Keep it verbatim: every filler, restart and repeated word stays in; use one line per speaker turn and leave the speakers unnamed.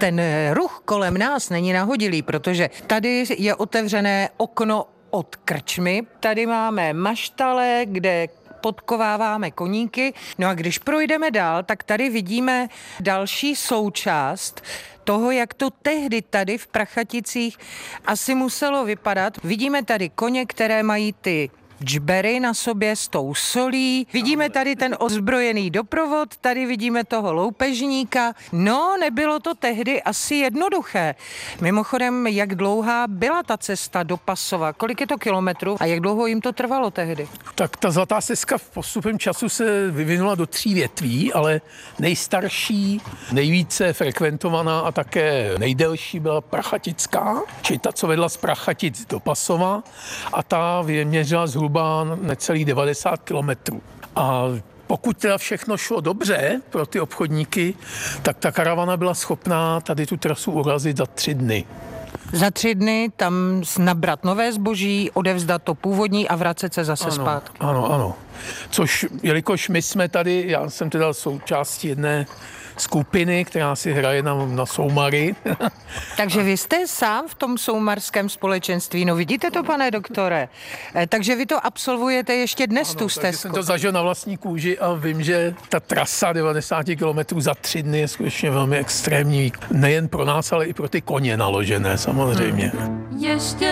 ten ruch kolem nás není nahodilý, protože tady je otevřené okno od krčmy, tady máme maštale, kde podkováváme koníky. No a když projdeme dál, tak tady vidíme další součást toho, jak to tehdy tady v Prachaticích asi muselo vypadat. Vidíme tady koně, které mají ty džbery na sobě s tou solí. Vidíme tady ten ozbrojený doprovod, tady vidíme toho loupežníka. No, nebylo to tehdy asi jednoduché. Mimochodem, jak dlouhá byla ta cesta do Pasova? Kolik je to kilometrů a jak dlouho jim to trvalo tehdy?
Tak ta Zlatá stezka v postupem času se vyvinula do tří větví, ale nejstarší, nejvíce frekventovaná a také nejdelší byla Prachatická, či ta, co vedla z Prachatic do Pasova, a ta vyměřila zhruba necelých devadesát kilometrů. A pokud teda všechno šlo dobře pro ty obchodníky, tak ta karavana byla schopná tady tu trasu urazit za tři dny.
Za tři dny tam nabrat nové zboží, odevzdat to původní a vracet se zase
ano,
zpátky.
Ano, ano. Což, jelikož my jsme tady, já jsem teda součástí jedné skupiny, která si hraje na, na soumary.
Takže vy jste sám v tom soumarském společenství, no vidíte to, pane doktore. E, takže vy to absolvujete ještě dnes,
Ano,
tu
takže
stezku.
jsem to zažil na vlastní kůži a vím, že ta trasa devadesát kilometrů za tři dny je skutečně velmi extrémní. Nejen pro nás, ale i pro ty koně naložené samozřejmě.
Ještě